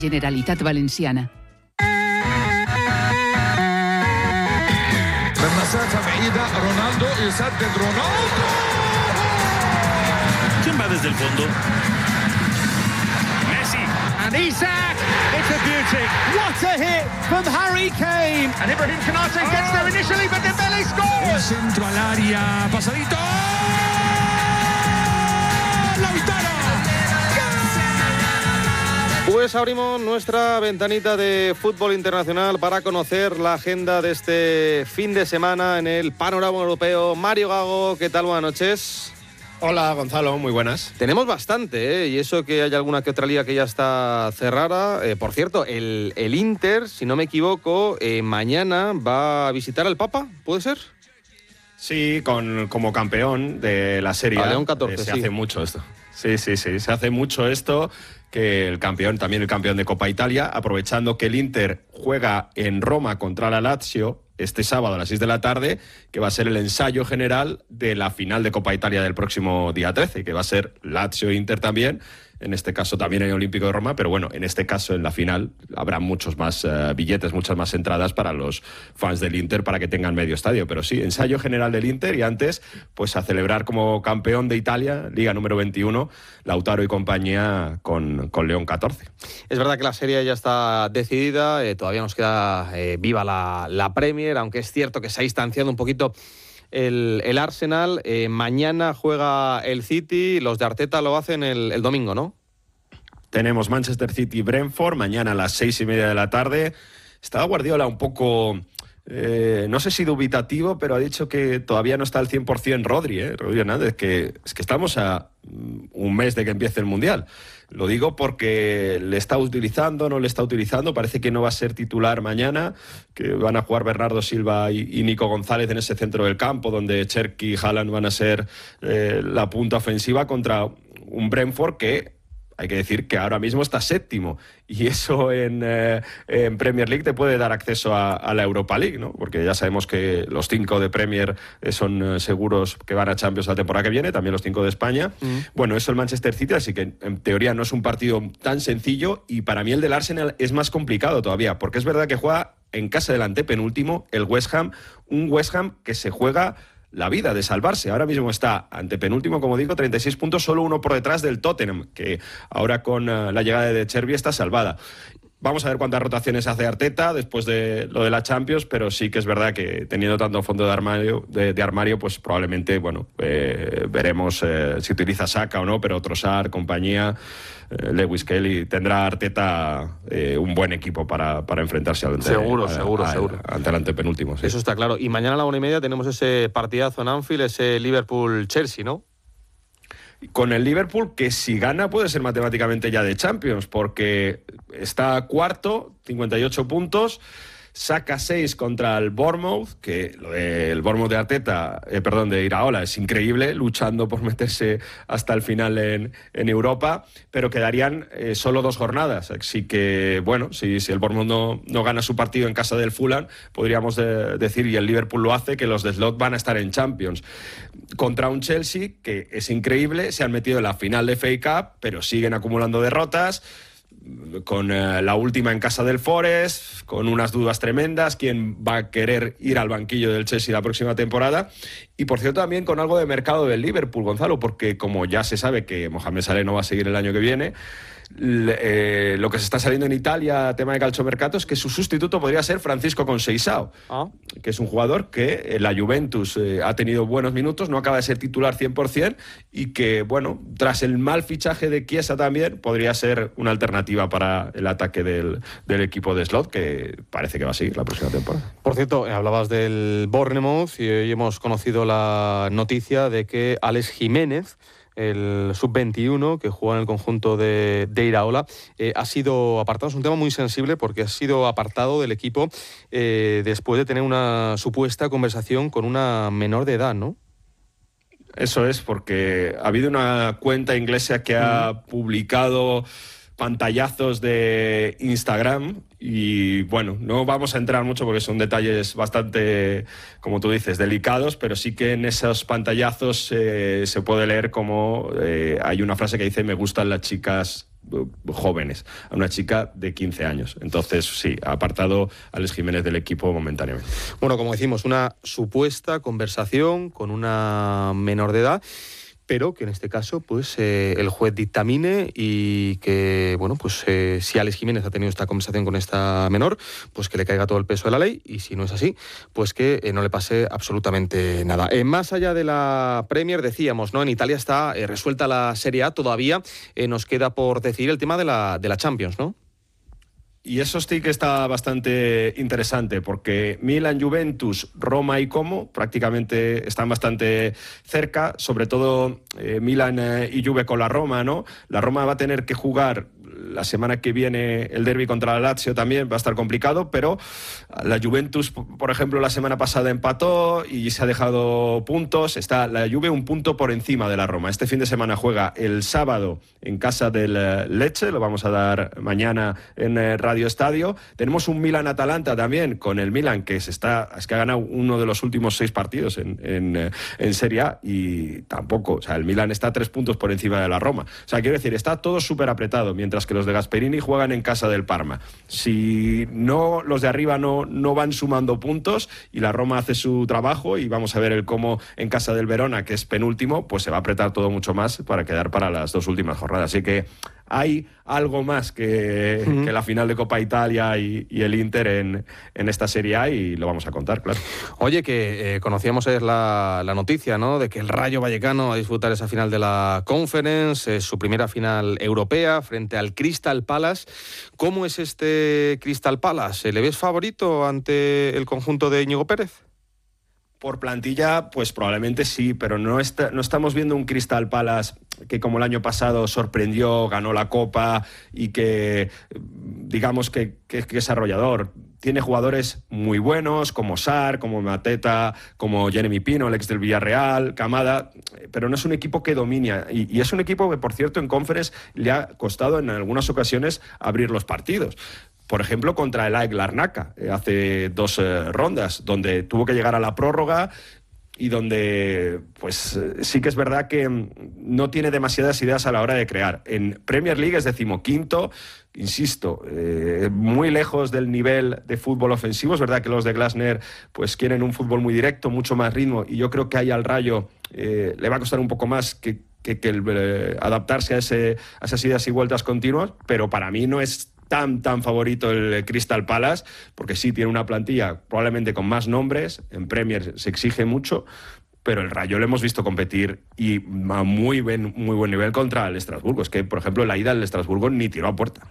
Generalitat Valenciana. مسافة بعيدة رونالدو يسدد رونالدو. ¿Quién va desde el fondo? Messi. And Isak, it's a beauty. What a hit from Harry Kane. And Ibrahim Konate gets there initially, but Dembele scores. El centro al área, pasadito. ¡Lautaro! Pues abrimos nuestra ventanita de fútbol internacional para conocer la agenda de este fin de semana en el panorama europeo. Mario Gago, ¿qué tal? Buenas noches. Hola Gonzalo, muy buenas. Tenemos bastante, y eso que hay alguna que otra liga que ya está cerrada. Por cierto, el Inter, si no me equivoco, mañana va a visitar al Papa, ¿puede ser? Sí, como campeón de la Serie A. León 14, se hace mucho esto. Sí, se hace mucho esto, que el campeón de Copa Italia, aprovechando que el Inter juega en Roma contra la Lazio este sábado a las 6 de la tarde, que va a ser el ensayo general de la final de Copa Italia del próximo día 13, que va a ser Lazio-Inter también. En este caso también el Olímpico de Roma, pero bueno, en este caso en la final habrá muchos más billetes, muchas más entradas para los fans del Inter para que tengan medio estadio. Pero sí, ensayo general del Inter y antes pues a celebrar como campeón de Italia, Liga número 21, Lautaro y compañía con León 14. Es verdad que la serie ya está decidida, todavía nos queda viva la Premier, aunque es cierto que se ha distanciado un poquito el Arsenal. Mañana juega el City, los de Arteta lo hacen el domingo, ¿no? Tenemos Manchester City-Brentford, mañana a las 6:30 de la tarde. Estaba Guardiola un poco, no sé si dubitativo, pero ha dicho que todavía no está al 100% Rodri Hernández, que es que estamos a un mes de que empiece el Mundial. Lo digo porque le está utilizando, no le está utilizando, parece que no va a ser titular mañana, que van a jugar Bernardo Silva y Nico González en ese centro del campo, donde Cherki y Haaland van a ser la punta ofensiva contra un Brentford que hay que decir que ahora mismo está séptimo, y eso en Premier League te puede dar acceso a la Europa League, ¿no? Porque ya sabemos que los 5 de Premier son seguros que van a Champions la temporada que viene, también los 5 de España. Bueno, eso el Manchester City, así que en teoría no es un partido tan sencillo, y para mí el del Arsenal es más complicado todavía, porque es verdad que juega en casa del antepenúltimo, el West Ham, un West Ham que se juega la vida de salvarse. Ahora mismo está antepenúltimo, como digo, 36 puntos, solo uno por detrás del Tottenham, que ahora con la llegada de Chervi está salvada. Vamos a ver cuántas rotaciones hace Arteta después de lo de la Champions, pero sí que es verdad que teniendo tanto fondo de armario, pues probablemente, bueno, veremos si utiliza Saka o no, pero Trossard, compañía, Lewis Kelly, tendrá Arteta un buen equipo para enfrentarse seguro. ante el antepenúltimo. Sí. Eso está claro. Y mañana a la 1:30 tenemos ese partidazo en Anfield, ese Liverpool-Chelsea, ¿no? Con el Liverpool, que si gana puede ser matemáticamente ya de Champions, porque está cuarto, 58 puntos, saca 6 contra el Bournemouth, que el Bournemouth de Arteta, de Iraola, es increíble, luchando por meterse hasta el final en Europa, pero quedarían solo 2 jornadas. Así que, bueno, si el Bournemouth no gana su partido en casa del Fulham, podríamos decir, y el Liverpool lo hace, que los de Slot van a estar en Champions. Contra un Chelsea, que es increíble, se han metido en la final de FA Cup, pero siguen acumulando derrotas, con la última en casa del Forest, con unas dudas tremendas, quién va a querer ir al banquillo del Chelsea la próxima temporada, y por cierto también con algo de mercado del Liverpool, Gonzalo, porque como ya se sabe que Mohamed Salah no va a seguir el año que viene, lo que se está saliendo en Italia, tema de calciomercato, es que su sustituto podría ser Francisco Conceição, que es un jugador que la Juventus ha tenido buenos minutos, no acaba de ser titular 100%, y que, bueno, tras el mal fichaje de Chiesa también, podría ser una alternativa para el ataque del equipo de Slot, que parece que va a seguir la próxima temporada. Por cierto, hablabas del Bournemouth y hoy hemos conocido la noticia de que Alex Jiménez, el sub-21 que juega en el conjunto de Iraola, ha sido apartado. Es un tema muy sensible porque ha sido apartado del equipo después de tener una supuesta conversación con una menor de edad, ¿no? Eso es, porque ha habido una cuenta inglesa que ha publicado pantallazos de Instagram y, bueno, no vamos a entrar mucho porque son detalles bastante, como tú dices, delicados, pero sí que en esos pantallazos se puede leer como hay una frase que dice: me gustan las chicas jóvenes, a una chica de 15 años. Entonces, sí, ha apartado a Alex Jiménez del equipo momentáneamente. Bueno, como decimos, una supuesta conversación con una menor de edad, pero que en este caso pues el juez dictamine y que, bueno, pues si Alex Jiménez ha tenido esta conversación con esta menor, pues que le caiga todo el peso de la ley, y si no es así, pues que no le pase absolutamente nada. Más allá de la Premier, decíamos, ¿no? En Italia está resuelta la Serie A, todavía nos queda por decidir el tema de la Champions, ¿no? Y eso sí que está bastante interesante, porque Milan, Juventus, Roma y Como prácticamente están bastante cerca, sobre todo Milan y Juve con la Roma, ¿no? La Roma va a tener que jugar la semana que viene el derbi contra la Lazio, también va a estar complicado, pero la Juventus, por ejemplo, la semana pasada empató y se ha dejado puntos. Está la Juve un punto por encima de la Roma. Este fin de semana juega el sábado en casa del Lecce, lo vamos a dar mañana en Radio Estadio. Tenemos un Milan-Atalanta también, con el Milan que ha ganado uno de los últimos 6 partidos en Serie A, y tampoco, o sea, el Milan está 3 puntos por encima de la Roma. O sea, quiero decir, está todo súper apretado, mientras que los de Gasperini juegan en casa del Parma. Si no, los de arriba no van sumando puntos y la Roma hace su trabajo, y vamos a ver el Como en casa del Verona, que es penúltimo, pues se va a apretar todo mucho más para quedar para las 2 últimas jornadas. Así que hay algo más que la final de Copa Italia y el Inter en esta Serie A, y lo vamos a contar, claro. Oye, que conocíamos la noticia, ¿no?, de que el Rayo Vallecano va a disputar esa final de la Conference, su primera final europea frente al Crystal Palace. ¿Cómo es este Crystal Palace? ¿Le ves favorito ante el conjunto de Íñigo Pérez? Por plantilla, pues probablemente sí, pero no estamos viendo un Crystal Palace que, como el año pasado, sorprendió, ganó la Copa y que, digamos, que es arrollador. Tiene jugadores muy buenos, como Sarr, como Mateta, como Jeremy Pino, el ex del Villarreal, Kamada, pero no es un equipo que domina. Y es un equipo que, por cierto, en Conference le ha costado en algunas ocasiones abrir los partidos. Por ejemplo, contra el AEK Larnaca, hace 2 rondas, donde tuvo que llegar a la prórroga y donde, pues sí que es verdad que no tiene demasiadas ideas a la hora de crear. En Premier League es 15º, insisto, muy lejos del nivel de fútbol ofensivo. Es verdad que los de Glasner pues quieren un fútbol muy directo, mucho más ritmo, y yo creo que ahí al Rayo le va a costar un poco más que adaptarse a esas idas y vueltas continuas, pero para mí no es tan favorito el Crystal Palace, porque sí tiene una plantilla probablemente con más nombres. En Premier se exige mucho, pero el Rayo lo hemos visto competir y a muy buen nivel contra el Estrasburgo. Es que, por ejemplo, la ida del Estrasburgo ni tiró a puerta.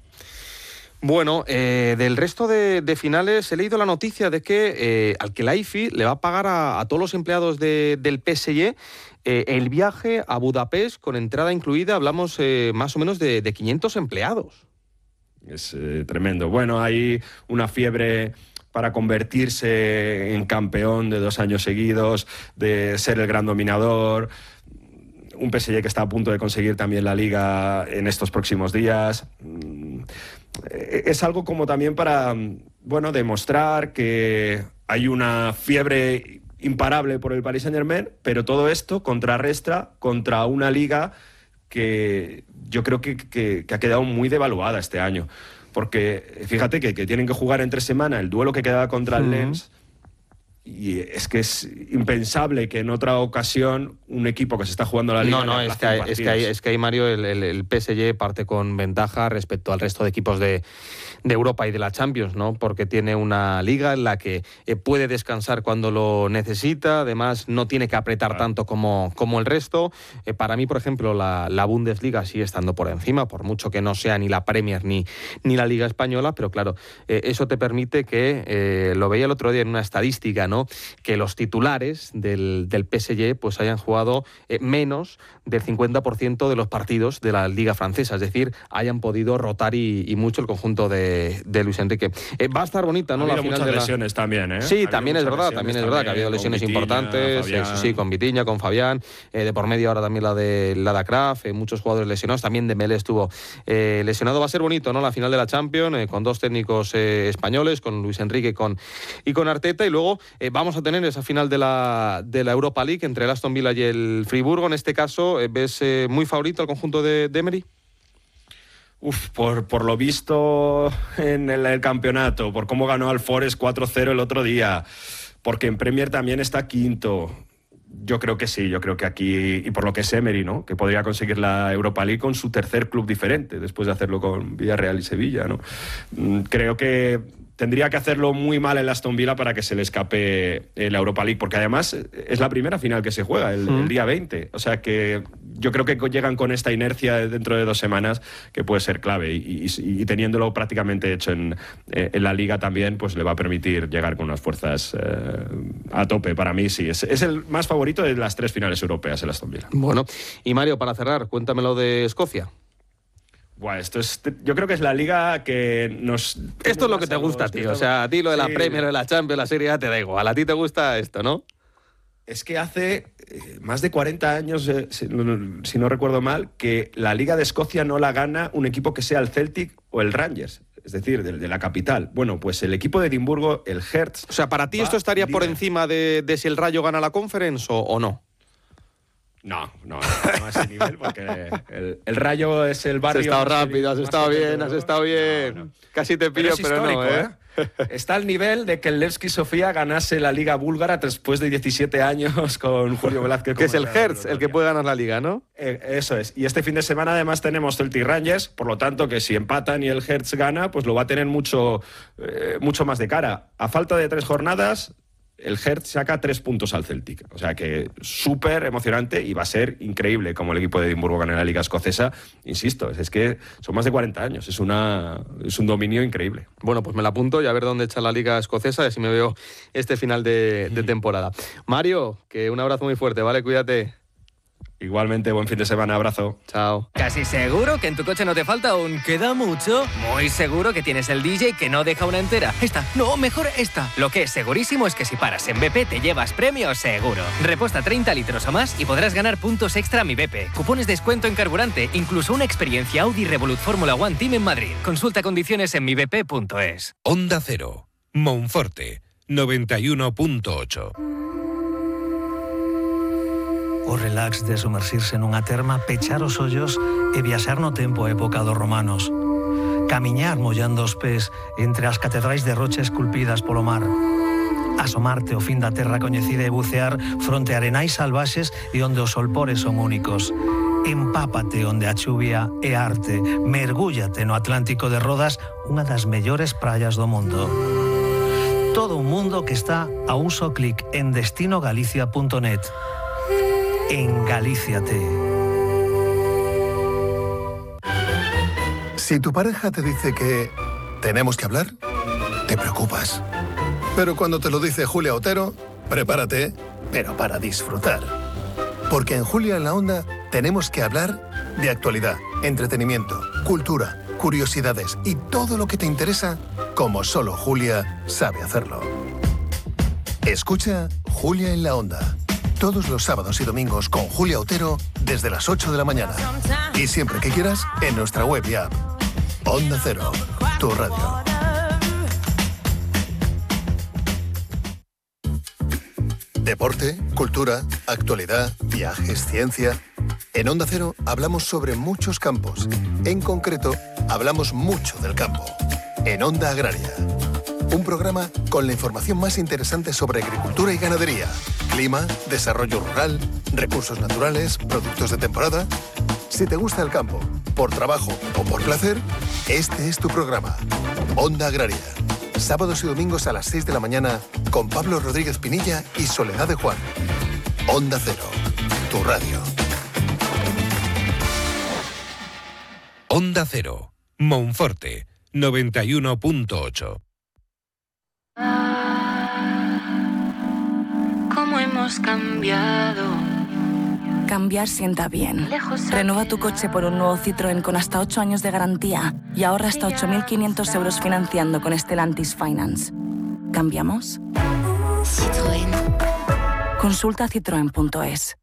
Bueno, del resto de finales he leído la noticia de que Al-Khelaifi le va a pagar a todos los empleados del PSG el viaje a Budapest con entrada incluida. Hablamos más o menos de 500 empleados. Es tremendo. Bueno, hay una fiebre para convertirse en campeón de 2 años seguidos, de ser el gran dominador. Un PSG que está a punto de conseguir también la Liga en estos próximos días. Es algo como también para, bueno, demostrar que hay una fiebre imparable por el Paris Saint-Germain, pero todo esto contrarresta contra una Liga que yo creo que ha quedado muy devaluada este año. Porque fíjate que tienen que jugar entre semana el duelo que quedaba contra el Lens, y es que es impensable que en otra ocasión un equipo que se está jugando la Liga... No, es que ahí, Mario, el PSG parte con ventaja respecto al resto de equipos de Europa y de la Champions, ¿no? Porque tiene una liga en la que puede descansar cuando lo necesita, además no tiene que apretar tanto como el resto. Para mí, por ejemplo, la Bundesliga sigue estando por encima, por mucho que no sea ni la Premier ni la Liga Española, pero claro, eso te permite que, lo veía el otro día en una estadística, ¿no?, que los titulares del PSG pues hayan jugado menos del 50% de los partidos de la Liga Francesa, es decir, hayan podido rotar y mucho el conjunto de Luis Enrique. Va a estar bonita, ¿no? Ha habido muchas lesiones también, ¿eh? Sí, también es verdad que ha habido lesiones Vitinha, importantes, sí, con Vitinha, con Fabián, de por medio ahora también la de Kraf, muchos jugadores lesionados, también Dembélé estuvo lesionado. Va a ser bonito, ¿no?, la final de la Champions, con 2 técnicos españoles, con Luis Enrique y con Arteta, y luego vamos a tener esa final de la Europa League entre el Aston Villa y el Friburgo. En este caso, ¿ves muy favorito al conjunto de Emery? Por lo visto en el campeonato, por cómo ganó al Forest 4-0 el otro día, porque en Premier también está quinto. Yo creo que sí, yo creo que aquí, y por lo que es Emery, ¿no? Que podría conseguir la Europa League con su tercer club diferente, después de hacerlo con Villarreal y Sevilla, ¿no? Creo que tendría que hacerlo muy mal el Aston Villa para que se le escape la Europa League, porque además es la primera final que se juega, el día 20. O sea que yo creo que llegan con esta inercia dentro de 2 semanas que puede ser clave, y teniéndolo prácticamente hecho en la Liga también, pues le va a permitir llegar con unas fuerzas a tope. Para mí sí, es el más favorito de las 3 finales europeas, el Aston Villa. Bueno, y Mario, para cerrar, cuéntamelo de Escocia. Yo creo que es la liga que nos... Esto es lo que te gusta, tío. O sea, a ti lo de la Premier, de la Champions, la Serie A te da igual. A ti te gusta esto, ¿no? Es que hace más de 40 años, si no recuerdo mal, que la Liga de Escocia no la gana un equipo que sea el Celtic o el Rangers, es decir, de la capital. Bueno, pues el equipo de Edimburgo, el Hearts... O sea, ¿para ti esto estaría por encima de si el Rayo gana la Conference o no? No a ese nivel, porque el Rayo es el barrio... Has estado rápido, has estado bien. No. Casi te pillo, pero no, ¿eh? Está al nivel de que el Levski Sofía ganase la Liga búlgara después de 17 años con Julio Velázquez. Que es el Hertz el que puede ganar la Liga, ¿no? Eso es. Y este fin de semana además tenemos Celtic Rangers, por lo tanto que si empatan y el Hertz gana, pues lo va a tener mucho más de cara. A falta de 3 jornadas... el Hertz saca 3 puntos al Celtic. O sea que súper emocionante, y va a ser increíble como el equipo de Edimburgo gane la Liga Escocesa. Insisto, es que son más de 40 años. Es un dominio increíble. Bueno, pues me la apunto y a ver dónde echa la Liga Escocesa y así me veo este final de temporada. Mario, que un abrazo muy fuerte, ¿vale? Cuídate. Igualmente, buen fin de semana, abrazo. Chao. ¿Casi seguro que en tu coche no te falta un queda mucho? Muy seguro que tienes el DJ que no deja una entera. Esta, no, mejor esta. Lo que es segurísimo es que si paras en BP te llevas premio seguro. Reposta 30 litros o más y podrás ganar puntos extra a Mi BP. Cupones de descuento en carburante, incluso una experiencia Audi Revolut Fórmula One Team en Madrid. Consulta condiciones en mibp.es. Onda Cero, Monforte, 91.8. O relax de sumersirse nunha terma, pechar os ollos e viaxar no tempo a época dos romanos. Camiñar mollando os pés entre as catedrais de rocha esculpidas polo mar. Asomarte ao fin da terra coñecida e bucear fronte a arenais salvaxes e onde os solpores son únicos. Empápate onde a chuvia é arte. Mergúllate no Atlántico de Rodas, unha das mellores praias do mundo. Todo un mundo que está a un só clic en destinogalicia.net. En Galíciate. Si tu pareja te dice que tenemos que hablar, te preocupas. Pero cuando te lo dice Julia Otero, prepárate, pero para disfrutar. Porque en Julia en la Onda tenemos que hablar de actualidad, entretenimiento, cultura, curiosidades y todo lo que te interesa, como solo Julia sabe hacerlo. Escucha Julia en la Onda. Todos los sábados y domingos con Julia Otero desde las 8 de la mañana. Y siempre que quieras, en nuestra web y app. Onda Cero, tu radio. Deporte, cultura, actualidad, viajes, ciencia. En Onda Cero hablamos sobre muchos campos. En concreto, hablamos mucho del campo. En Onda Agraria. Un programa con la información más interesante sobre agricultura y ganadería, clima, desarrollo rural, recursos naturales, productos de temporada. Si te gusta el campo, por trabajo o por placer, este es tu programa. Onda Agraria. Sábados y domingos a las 6 de la mañana con Pablo Rodríguez Pinilla y Soledad de Juan. Onda Cero, tu radio. Onda Cero, Monforte, 91.8. ¿Cómo hemos cambiado? Cambiar sienta bien. Renueva tu coche por un nuevo Citroën con hasta 8 años de garantía y ahorra hasta 8.500 euros financiando con Stellantis Finance. ¿Cambiamos? Citroën. Consulta citroen.es.